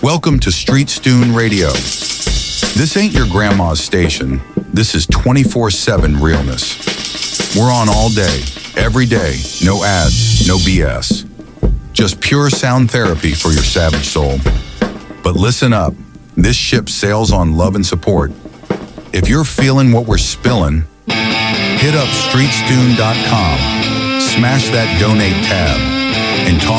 Welcome to Street Stoon Radio. This ain't your grandma's station. This is 24/7 realness. We're on all day, every day. No ads, no BS. Just pure sound therapy for your savage soul. But listen up. This ship sails on love and support. If you're feeling what we're spilling, hit up streetstoon.com, smash that donate tab, and toss